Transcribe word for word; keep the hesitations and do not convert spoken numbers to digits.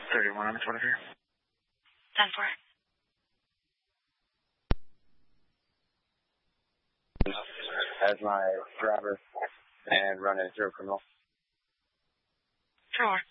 thirty-one on the twenty-three. ten four. As my driver and run into a criminal. Four.